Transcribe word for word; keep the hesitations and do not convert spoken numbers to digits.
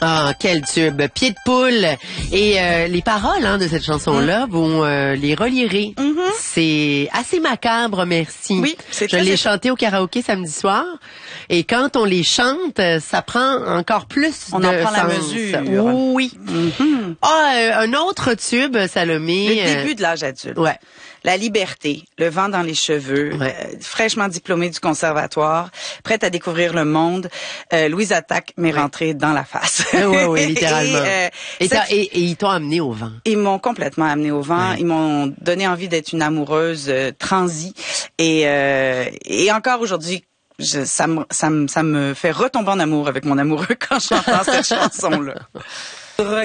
Ah, quel tube! Pied de poule. Et euh, les paroles hein, de cette chanson-là, mm. vous euh, les relirez. Mm-hmm. C'est assez macabre, merci. Oui, c'est Je l'ai chanté au karaoké samedi soir. Et quand on les chante, ça prend encore plus on de en prend sens. La mesure. Oui. Mm-hmm. Ah, euh, un autre tube, Salomé. Le début de l'âge adulte. Ouais. La liberté, le vent dans les cheveux, ouais. euh, fraîchement diplômée du conservatoire, prête à découvrir le monde, euh, Louise Attaque m'est ouais. rentrée dans la face. Oui, oui, oui, littéralement. et, euh, et, cette... et, et ils t'ont amené au vent. Ils m'ont complètement amené au vent. Ouais. Ils m'ont donné envie d'être une amoureuse euh, transie. Et, euh, et encore aujourd'hui, je, ça, me, ça, me, ça me fait retomber en amour avec mon amoureux quand j'entends cette chanson-là.